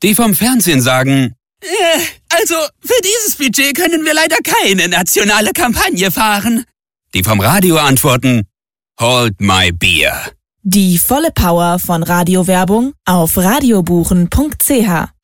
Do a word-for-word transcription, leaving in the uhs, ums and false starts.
Die vom Fernsehen sagen: Äh, also, für dieses Budget können wir leider keine nationale Kampagne fahren. Die vom Radio antworten: Hold my beer. Die volle Power von Radiowerbung auf radiobuchen punkt c h.